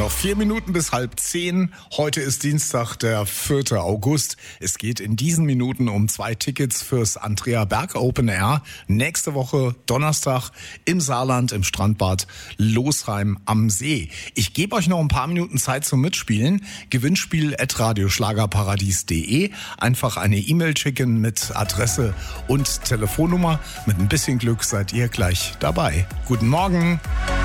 Noch 4 Minuten bis 9:30. Heute ist Dienstag, der 4. August. Es geht in diesen Minuten um 2 Tickets fürs Andrea Berg Open Air. Nächste Woche Donnerstag im Saarland im Strandbad Losheim am See. Ich gebe euch noch ein paar Minuten Zeit zum Mitspielen. Gewinnspiel@radioschlagerparadies.de. Einfach eine E-Mail schicken mit Adresse und Telefonnummer. Mit ein bisschen Glück seid ihr gleich dabei. Guten Morgen.